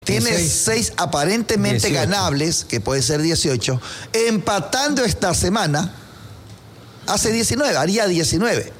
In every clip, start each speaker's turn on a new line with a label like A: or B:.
A: Tiene 6 aparentemente
B: 18.
A: Ganables, que puede ser 18. Empatando esta semana, hace 19, haría 19.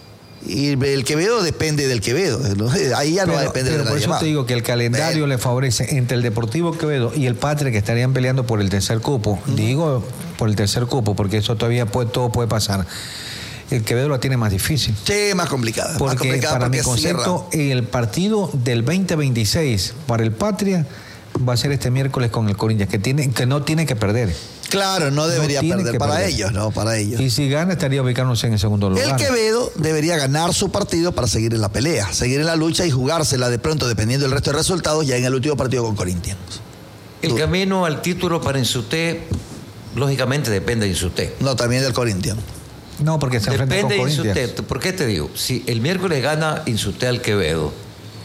A: Y el Quevedo depende del Quevedo, ¿no? Ahí ya no va a depender de
B: por
A: nadie
B: eso
A: más.
B: te digo que el calendario le favorece entre el Deportivo Quevedo y el Patria, que estarían peleando por el tercer cupo. Digo por el tercer cupo, porque eso todavía todo puede pasar. El Quevedo la tiene más difícil.
A: Sí, más complicada.
B: Porque
A: más complicada
B: para mi
A: porque
B: concepto, el partido del 2026 para el Patria va a ser este miércoles con el Corinthians, que no tiene que perder.
A: Claro, no debería perder. Para ellos, no, para ellos.
B: Y si gana, estaría ubicándose en el segundo lugar.
A: El Quevedo debería ganar su partido para seguir en la pelea, seguir en la lucha y jugársela de pronto, dependiendo del resto de resultados, ya en el último partido con Corinthians.
C: El camino al título para Insuté, lógicamente depende de Insuté.
A: No, también del Corinthians.
B: No, porque se enfrenta con
C: Depende de
B: Corinthians.
C: Insuté. ¿Por qué te digo? Si el miércoles gana Insuté al Quevedo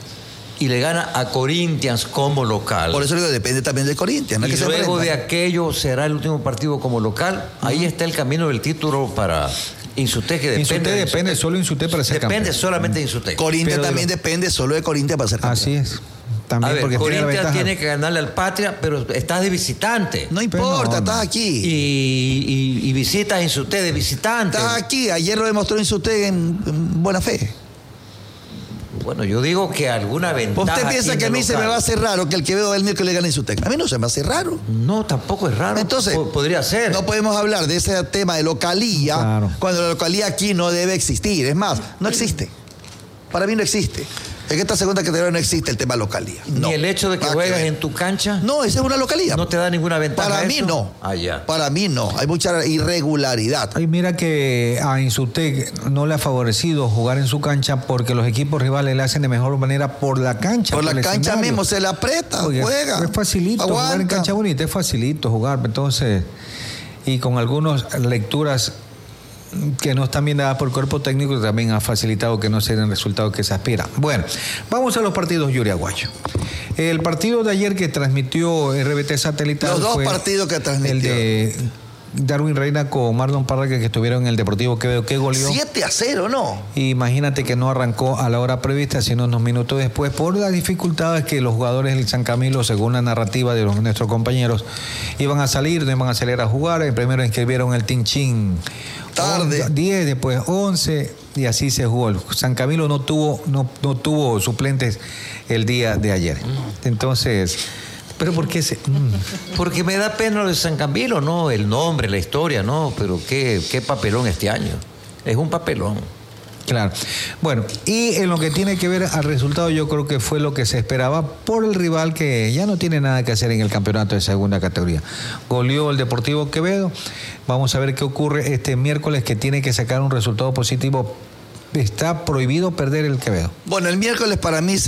C: y le gana a Corinthians como local.
A: Por eso digo, depende también del Corinthians. No
C: y
A: es que
C: luego
A: se
C: de
A: enfrentan.
C: aquello será el último partido como local. Ahí está el camino del título para Insuté, que
B: Insuté
C: de
B: depende solo de Insuté para ser
C: Depende
B: campeón.
C: solamente de Insuté.
A: Corinthians
B: Pero
A: también depende solo de Corinthians para ser campeón.
B: Así es. También
C: A ver,
B: porque tiene la
C: Corinthians
B: ventaja.
C: tiene que ganarle al Patria, pero estás de visitante.
A: No importa,
B: no.
A: estás aquí.
C: Y visitas Insuté de visitante.
A: Estás aquí. Ayer lo demostró Insuté en buena fe.
C: Bueno, yo digo que alguna ventaja.
A: ¿Usted piensa
C: tiene
A: que a mí se me
C: local.
A: va a hacer raro que el Quevedo el miércoles le gane Insuté? A mí no se me hace raro.
C: No, tampoco es raro.
A: Entonces,
C: podría ser.
A: No podemos hablar de ese tema de localía
B: Claro.
A: cuando la localía aquí no debe existir. Es más, no existe. Para mí no existe. En esta segunda categoría no existe el tema localía. No.
C: Ni el hecho de que
A: Nada
C: juegas
A: ver.
C: en tu cancha
A: No, esa es una localía.
C: no te da ninguna ventaja.
A: Para mí
C: eso.
A: no.
C: Ah, ya.
A: Para mí no. Hay mucha irregularidad.
B: Ay, mira que a Insuté no le ha favorecido jugar en su cancha porque los equipos rivales le hacen de mejor manera por la cancha.
A: Por la
B: el
A: cancha
B: escenario.
A: mismo se la aprieta,
B: Porque
A: juega.
B: Es facilito jugar en
A: aguanta.
B: cancha bonita, es facilito jugar. Entonces, y con algunas lecturas que no están bien dadas por el cuerpo técnico, también ha facilitado que no se den el resultado que se aspira. Bueno, vamos a los partidos yuriaguayos. El partido de ayer que transmitió RBT Satelital
A: Los dos
B: fue
A: partidos que transmitió.
B: el de Darwin Reina con Marlon Parra, que estuvieron en el Deportivo Quevedo, que goleó.
A: 7-0, ¿no?
B: Imagínate que no arrancó a la hora prevista, sino unos minutos después, por las dificultades que los jugadores del San Camilo, según la narrativa de nuestros compañeros, iban a salir, no iban a salir a jugar. Primero inscribieron el Tinchín
A: Tarde.
B: 10, después 11, y así se jugó. El San Camilo no tuvo suplentes el día de ayer. Entonces, ¿pero por qué se...?
C: Porque me da pena lo de San Camilo, ¿no? El nombre, la historia, ¿no? Pero qué papelón este año. Es un papelón.
B: Claro. Bueno, y en lo que tiene que ver al resultado, yo creo que fue lo que se esperaba por el rival que ya no tiene nada que hacer en el campeonato de segunda categoría. Goleó el Deportivo Quevedo. Vamos a ver qué ocurre este miércoles, que tiene que sacar un resultado positivo. Está prohibido perder el Quevedo.
A: Bueno, el miércoles para mí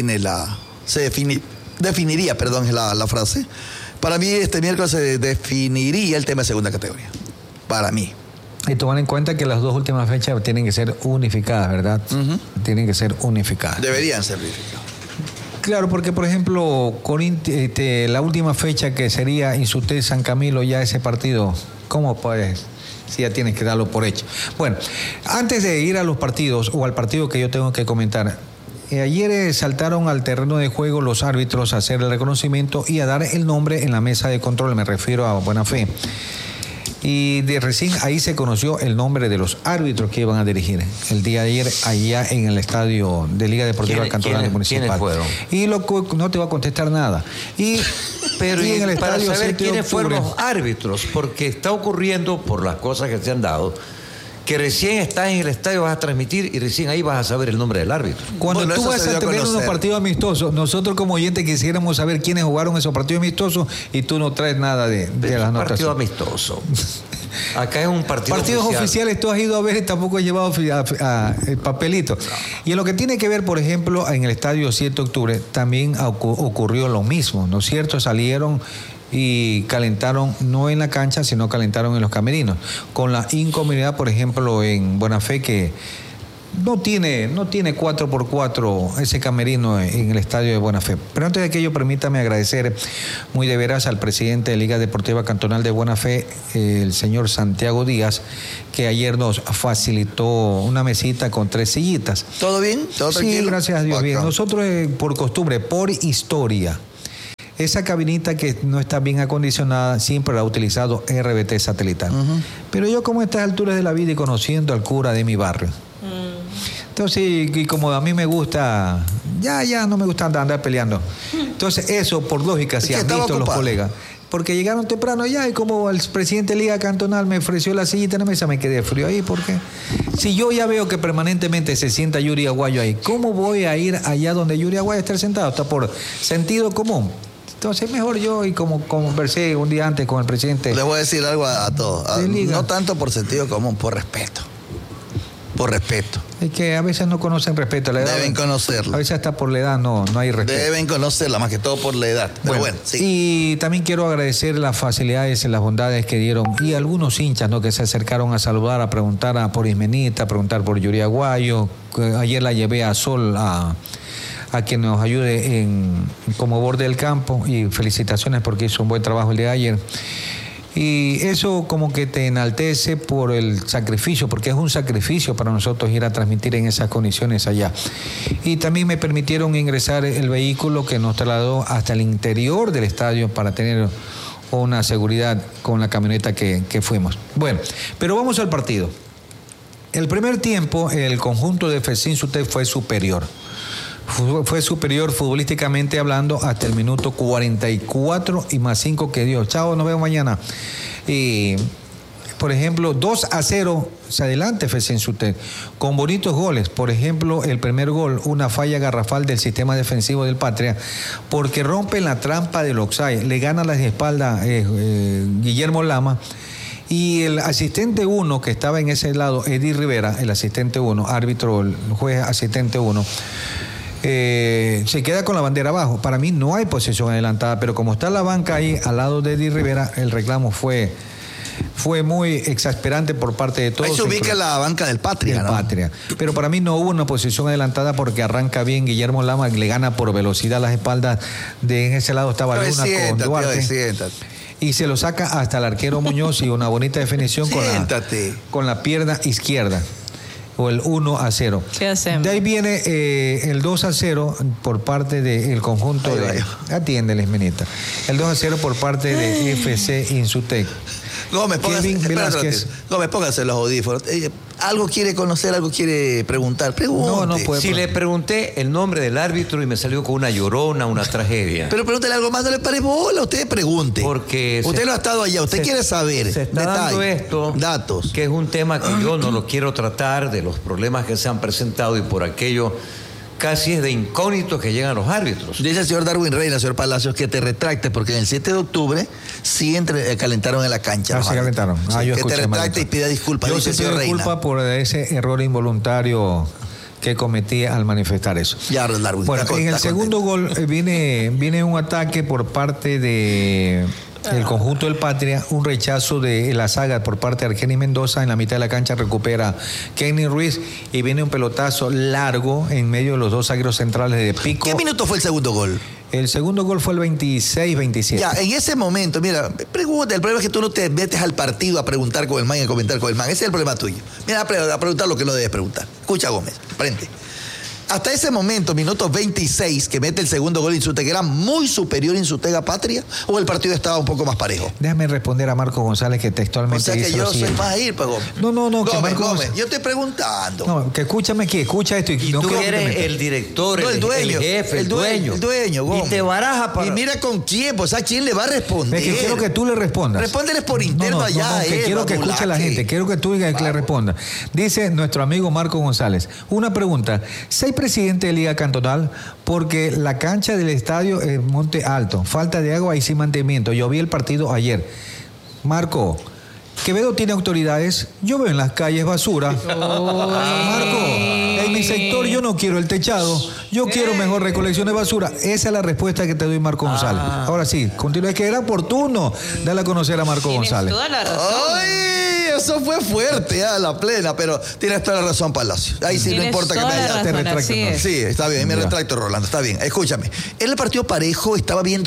A: definiría la frase. Para mí este miércoles se definiría el tema de segunda categoría. Para mí.
B: Y tomar en cuenta que las dos últimas fechas tienen que ser unificadas, ¿verdad? Tienen que ser unificadas.
A: Deberían ser verificados.
B: Claro, porque por ejemplo, la última fecha que sería Insuté San Camilo, ya ese partido, ¿cómo puedes? Si ya tienes que darlo por hecho. Bueno, antes de ir a los partidos o al partido que yo tengo que comentar, ayer saltaron al terreno de juego los árbitros a hacer el reconocimiento y a dar el nombre en la mesa de control, me refiero a Buena Fe. Y de recién ahí se conoció el nombre de los árbitros que iban a dirigir el día de ayer allá en el estadio de Liga Deportiva Cantonal Municipal.
C: ¿Quiénes fueron?
B: Y no te va a contestar nada.
C: Pero
B: y en el
C: para
B: estadio
C: saber
B: 7 de
C: quiénes fueron
B: octubre.
C: los árbitros, porque está ocurriendo, por las cosas que se han dado, que recién estás en el estadio, vas a transmitir y recién ahí vas a saber el nombre del árbitro.
B: Cuando
A: Bueno,
B: tú
A: eso
B: vas
A: se dio
B: a
A: a
B: tener unos
A: conocer.
B: partidos amistosos, nosotros como oyentes quisiéramos saber quiénes jugaron esos partidos amistosos y tú no traes nada de las notas.
C: Partido amistoso. Acá es un partido
B: Partidos
C: oficial.
B: oficiales tú has ido a ver y tampoco has llevado el papelito. Y en lo que tiene que ver, por ejemplo, en el estadio 7 de octubre, también ocurrió lo mismo, ¿no es cierto? Salieron y calentaron no en la cancha, sino calentaron en los camerinos. Con la incomodidad, por ejemplo, en Buena Fe, que no tiene 4x4 ese camerino en el estadio de Buena Fe. Pero antes de aquello, permítame agradecer muy de veras al presidente de Liga Deportiva Cantonal de Buena Fe, el señor Santiago Díaz, que ayer nos facilitó una mesita con 3 sillitas.
A: ¿Todo bien? ¿Todo tranquilo?
B: Sí, gracias a Dios. Bien.
A: Bacán.
B: Nosotros, por costumbre, por historia, esa cabinita que no está bien acondicionada siempre la ha utilizado RBT satelital. Pero yo, como a estas alturas de la vida y conociendo al cura de mi barrio, entonces, y como a mí me gusta, ya no me gusta andar peleando. Entonces, eso por lógica, si han visto los colegas. Porque llegaron temprano ya y como el presidente de Liga Cantonal me ofreció la sillita en la mesa, me quedé frío ahí. Porque si yo ya veo que permanentemente se sienta Yuri Aguayo ahí, ¿cómo voy a ir allá donde Yuri Aguayo está sentado? Está por sentido común. Entonces, mejor yo, y como conversé un día antes con el presidente.
A: Le voy a decir algo a todos. No tanto por sentido común, por respeto. Por respeto.
B: Es que a veces no conocen respeto a la edad.
A: Deben conocerlo.
B: A veces hasta por la edad no hay respeto.
A: Deben conocerla, más que todo por la edad. Pero bueno, sí.
B: Y también quiero agradecer las facilidades y las bondades que dieron. Y algunos hinchas, ¿no?, que se acercaron a saludar, a preguntar por Ismenita, a preguntar por Yuri Aguayo. Ayer la llevé a Sol a quien nos ayude como borde del campo. Y felicitaciones porque hizo un buen trabajo el día de ayer. Y eso como que te enaltece por el sacrificio, porque es un sacrificio para nosotros ir a transmitir en esas condiciones allá. Y también me permitieron ingresar el vehículo que nos trasladó hasta el interior del estadio para tener una seguridad con la camioneta que fuimos. Bueno, pero vamos al partido. El primer tiempo, el conjunto de FECIN SUTEP fue superior. Fue superior futbolísticamente hablando hasta el minuto 44 y más 5 que dio. Chao, nos vemos mañana. Y, por ejemplo, 2-0 se adelanta FECIN SUTEP con bonitos goles. Por ejemplo, el primer gol, una falla garrafal del sistema defensivo del Patria, porque rompe la trampa del offside. Le gana la espalda Guillermo Lama. Y el asistente 1 que estaba en ese lado, Eddie Rivera, el asistente 1, árbitro, el juez asistente 1, se queda con la bandera abajo. Para mí no hay posesión adelantada, pero como está la banca ahí al lado de Eddie Rivera, el reclamo fue muy exasperante por parte de todos.
A: Ahí se ubica la banca del Patria, ¿no?
B: Patria. Pero para mí no hubo una posición adelantada porque arranca bien Guillermo Lama, le gana por velocidad las espaldas en ese lado estaba Luna con Duarte. Y se lo saca hasta el arquero Muñoz y una bonita definición con la pierna izquierda. O el 1-0.
D: ¿Qué hacemos?
B: De ahí viene el 2-0 por parte del conjunto de... Atiéndeles, Menita. El 2-0 por parte de FC Insutec.
A: Gómez, póngase los audífonos. Algo quiere conocer, algo quiere preguntar. Pregunte.
C: No puede. Si le pregunté el nombre del árbitro y me salió con una llorona, una tragedia.
A: Pero pregúntele algo más, no le pare bola, usted pregunte.
C: Porque
A: usted no ha estado allá, usted quiere saber.
C: Se está dando esto,
A: datos.
C: Que es un tema que yo no lo quiero tratar, de los problemas que se han presentado y por aquello casi es de incógnitos que llegan los árbitros.
A: Dice el señor Darwin Reina, señor Palacios, que te retractes, porque en el 7 de octubre sí calentaron en la cancha.
B: Se calentaron.
A: Sí, que te retracte y pida disculpas.
B: Yo pido disculpas por ese error involuntario que cometí al manifestar eso.
A: Ya, Darwin.
B: Bueno, en el segundo gol viene un ataque por parte de el conjunto del Patria, un rechazo de la saga por parte de Argenis Mendoza. En la mitad de la cancha recupera Kenny Ruiz y viene un pelotazo largo en medio de los dos zagueros centrales de Pico.
A: ¿Qué minuto fue el segundo gol?
B: El segundo gol fue el 26-27.
A: Ya, en ese momento, mira, pregunta. El problema es que tú no te metes al partido a preguntar con el man y a comentar con el man. Ese es el problema tuyo. Mira, a preguntar lo que no debes preguntar. Escucha, Gómez, frente. Hasta ese momento, minuto 26, que mete el segundo gol Insutec, ¿era muy superior Insutec a Patria o el partido estaba un poco más parejo?
B: Déjame responder a Marco González, que textualmente dice.
A: O sea que yo soy más ir, pues, Gómez.
B: No,
A: Gómez, yo estoy preguntando.
B: No, que escucha esto.
C: Y
B: no
C: tú eres el director,
A: el dueño,
C: el jefe, el dueño.
A: El dueño, Gómez.
C: Y te baraja para...
A: Y mira con quién, pues a quién le va a responder.
B: Es que quiero que tú le respondas.
A: Respóndeles por interno allá.
B: Que quiero que escuche a la gente, quiero que tú digas que le responda. Dice nuestro amigo Marco González. Una pregunta. ¿Soy presidente de Liga Cantonal? Porque la cancha del estadio es Monte Alto, falta de agua y sin mantenimiento. Yo vi el partido ayer. Marco, Quevedo tiene autoridades. Yo veo en las calles basura. Marco, en mi sector yo no quiero el techado. Yo quiero mejor recolección de basura. Esa es la respuesta que te doy, Marco González. Ahora sí, continúa. Es que era oportuno darle a conocer a Marco González.
D: Toda la razón.
A: ¡Ay! Eso fue fuerte, a la plena, pero tienes toda la razón, Palacio. Ahí sí, no importa que me haya...
B: Te retracto.
A: Sí, está bien, me retracto, Rolando, está bien. Escúchame, en el partido parejo estaba bien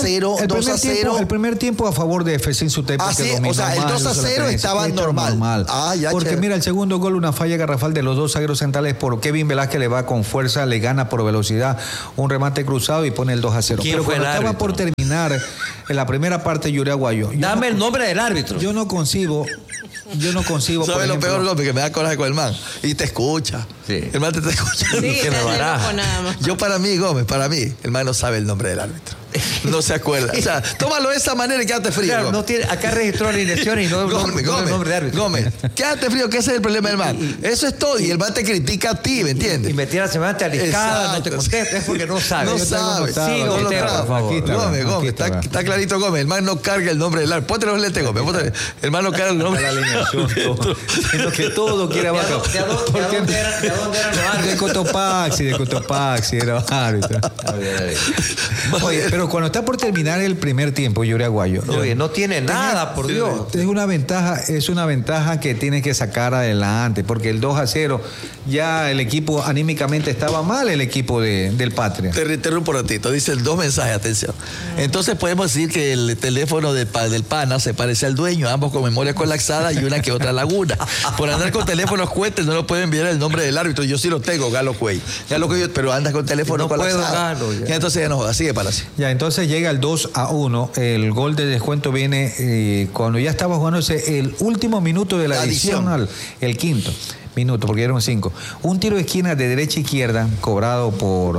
A: 2-0.
B: El primer tiempo a favor de FC Insutec.
A: Sí, o sea, el 2-0 estaba normal.
B: Porque mira, el segundo gol, una falla garrafal de los dos zagueros centrales por por Kevin Velázquez, le va con fuerza, le gana por velocidad, un remate cruzado y pone el 2-0.
C: ¿Quién
B: Pero
C: fue
B: cuando
C: el
B: estaba
C: árbitro?
B: por terminar en la primera parte, Yuri Aguayo,
C: Dame el nombre del árbitro.
B: yo no concibo, por
A: ¿Sabes lo
B: ejemplo,
A: peor, Gómez? Que me da coraje con el man. Y te escucha.
C: Sí.
A: El man te escucha.
D: Sí,
C: que me
D: está
C: baraja.
D: loco nada más.
A: Yo para mí, Gómez, el man no sabe el nombre del árbitro. No se acuerda. O sea, tómalo de esa manera y quédate frío.
C: Claro,
A: Gómez.
C: no tiene, acá registró alineaciones y no
A: Gómez,
C: el nombre de árbitro.
A: Gómez, quédate frío, que ese es el problema del man. Eso es todo. Y el man te critica a ti, ¿me entiendes?
C: Y metí la semana te aliscada, no te
A: Exacto.
C: contesta, es porque no sabe.
A: No
C: Yo tengo
A: sabe.
C: notado,
A: Sí,
C: siga
A: no lo
C: usted,
A: trae.
C: por favor.
B: Aquí está.
A: Gómez,
B: está.
A: está clarito, Gómez. El man no carga el nombre del árbitro. Ponte los lentes, Gómez. El man no carga el nombre.
B: la alineación, todo. Siendo que todo quiere abajo.
C: ¿De dónde eran los árbitros?
B: De Cotopaxi era árbitro.
C: A ver.
B: Oye, pero cuando está por terminar el primer tiempo, Yuri Aguayo,
C: Oye, no tiene nada, por Dios.
B: es una ventaja que tienes que sacar adelante, porque el 2-0 ya el equipo anímicamente estaba mal, el equipo del Patria.
A: Te interrumpo un ratito. Dicen dos mensajes, atención. Entonces podemos decir que el teléfono del pana se parece al dueño, ambos con memoria colapsada y una que otra laguna. Por andar con teléfonos cuentes no lo pueden enviar el nombre del árbitro. Yo sí lo tengo, Galo Cuey. Pero andas con teléfono
C: No puedo,
A: colapsado.
C: Galo, ya.
A: Y entonces ya no jodas. Sigue, Palacio.
B: Ya, entonces llega el 2-1, el gol de descuento viene cuando ya estaba jugándose el último minuto de la adicional, el quinto minuto, porque eran 5. Un tiro de esquina de derecha a izquierda, cobrado por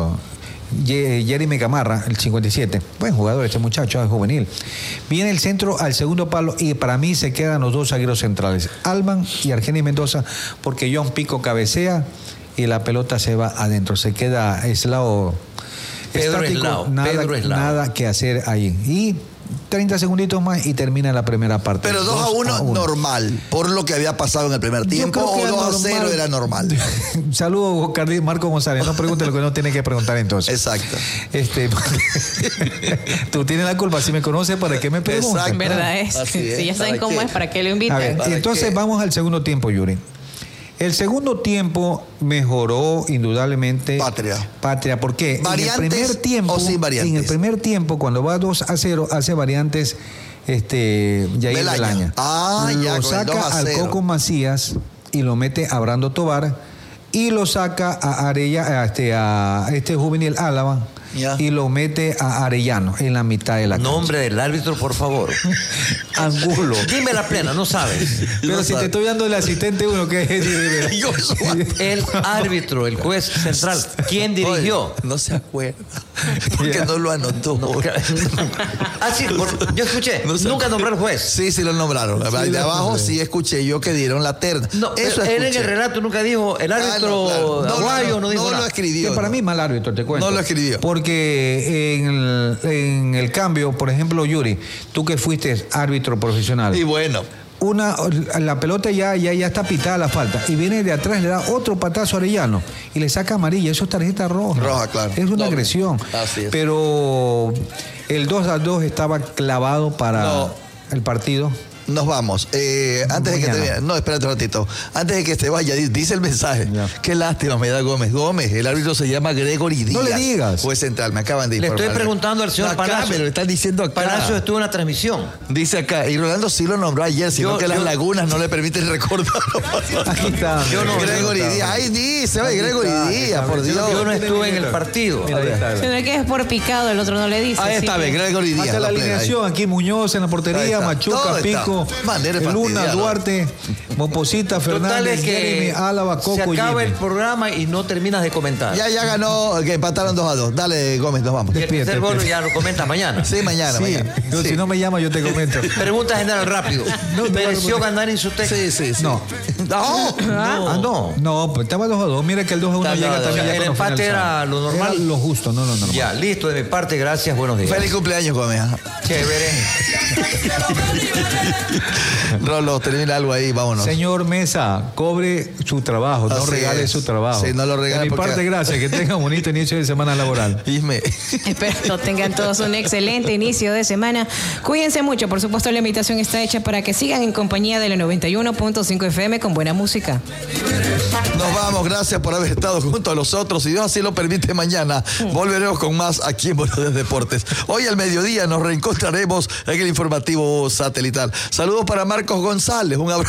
B: Jeremy Gamarra, el 57. Buen jugador este muchacho, es juvenil. Viene el centro al segundo palo y para mí se quedan los dos zagueros centrales, Alban y Argenis Mendoza, porque John Pico cabecea y la pelota se va adentro. Se queda aislado.
C: Pedro
B: estático,
C: Eslao.
B: nada que hacer ahí. Y 30 segunditos más y termina la primera parte.
A: Pero 2-1 normal, por lo que había pasado en el primer tiempo,
B: creo que
A: o
B: era
A: 2-0 era normal.
B: Saludos, Marco González. No pregunte lo que no tiene que preguntar entonces.
A: Exacto.
B: Tú tienes la culpa. Si me conoces, ¿para qué me preguntas?
A: Exacto.
D: ¿Verdad es?
A: Así es.
D: Si ya saben
A: ¿Para
D: cómo
A: qué?
D: es, ¿para qué lo
B: A
D: invitan?
B: ver,
A: ¿Para
B: y entonces
A: qué?
B: vamos al segundo tiempo, Yuri. El segundo tiempo mejoró indudablemente Patria. ¿Por qué?
A: ¿Variantes
B: en el primer tiempo,
A: o sin variantes?
B: En el primer tiempo, cuando va 2-0, hace variantes Jair Belaña.
A: Ya,
B: lo
A: con el
B: saca al
A: 2-0.
B: Coco Macías y lo mete a Brando Tobar y lo saca a este juvenil Álava
A: Ya.
B: y lo mete a Arellano en la mitad de la cancha.
C: Nombre del árbitro, por favor.
B: Angulo.
C: Dime la plena, no sabes.
B: Pero
A: No
B: si
A: sabe.
B: te estoy dando el asistente uno que es Eddie Rivera.
C: El árbitro, el juez central, ¿quién dirigió?
A: Oye, no se acuerda. Porque no lo anotó.
C: Sí, yo escuché,
A: No sé.
C: nunca nombró al juez.
A: Sí, lo nombraron. De abajo sí escuché yo que dieron la terna.
C: No,
A: Eso
C: él en
A: escuché.
C: el relato nunca dijo, el árbitro
A: no, claro.
C: Aguayo no dijo
A: no
C: nada.
A: lo escribió.
B: Que para
A: no.
B: mí mal árbitro, te cuento.
A: No lo escribió.
B: Porque en el cambio, por ejemplo, Yuri, tú que fuiste árbitro profesional,
A: Y bueno,
B: la pelota ya está pitada la falta y viene de atrás, le da otro patazo a Arellano y le saca amarilla. Eso es tarjeta roja.
A: Roja, claro.
B: Es una
A: Doble.
B: agresión.
A: Así es.
B: Pero el 2-2 estaba clavado para el partido.
A: nos vamos. Antes de que
B: Mañana.
A: te... No, espérate un ratito. Antes de que te vaya, dice el mensaje.
B: Ya.
A: Qué lástima me da Gómez. Gómez, el árbitro se llama Gregory Díaz.
B: No le digas.
A: Juez central, me acaban de
C: Le
A: informar.
C: estoy preguntando al señor
A: Acá,
C: Palacio.
A: me lo están diciendo acá.
C: Palacio estuvo en la transmisión.
A: Dice acá, y Rolando sí lo nombró ayer, sino que las lagunas no le permiten recordarlo.
B: Aquí está.
C: Yo no-
A: Gregory Díaz. Ahí dice, oye, Gregory Díaz, por Dios.
C: Yo no estuve en el partido.
B: Mira, ahí está.
D: Sino que es por picado, el otro no le dice.
A: Ahí
D: así
A: está,
D: que-
A: Gregory Díaz.
B: Hasta la
A: plena, ahí.
B: alineación, aquí Muñoz en la
A: Ahí
B: portería,
A: está.
B: Machuca,
A: Todo está.
B: Pico,
A: Manera de
B: Luna,
A: fastidiar, ¿no?
B: Duarte, Moposita,
C: Total
B: Fernández,
C: es
B: Jeremy,
C: que
B: Álava,
C: se
B: Coco y
C: acaba el
B: Jimmy.
C: programa y no terminas de comentar.
A: Ya ganó, que empataron 2-2. Dale, Gómez, nos vamos.
C: Y el tercer
B: Despídete.
C: gol ya lo comentas mañana.
A: Sí, mañana,
B: Sí,
A: mañana.
B: yo,
A: Sí.
B: si no me llama yo te comento.
C: Pregunta general rápido.
B: No,
C: ¿Mereció
B: no,
C: ganar en su texto?
A: Sí.
B: No.
C: No.
B: No, pues estaba 2-2. Mira que el 2-1
C: Está,
B: llega
C: no,
B: también.
C: el
B: ya cuando
C: empate
B: finalizaba.
C: era lo normal.
B: Era lo justo, no lo normal.
C: Ya, listo de mi parte, gracias, buenos días.
A: Feliz cumpleaños, Gómez.
C: Chévere.
A: Rolo, termina algo ahí, vámonos.
B: Señor Mesa, cobre su trabajo, no
A: Así
B: regale
A: es.
B: su trabajo.
A: Sí, no lo regale
B: De mi
A: porque-
B: parte, gracias. Que tenga un bonito inicio de semana laboral.
A: Isme.
D: Espero tengan todos un excelente inicio de semana. Cuídense mucho. Por supuesto, la invitación está hecha para que sigan en compañía de la 91.5 FM con buena música.
A: Nos vamos, gracias por haber estado junto a nosotros. Si Dios así lo permite, mañana volveremos con más aquí en Buenos Días Deportes. Hoy al mediodía nos reencontraremos en el informativo satelital. Saludos para Marcos González, un abrazo.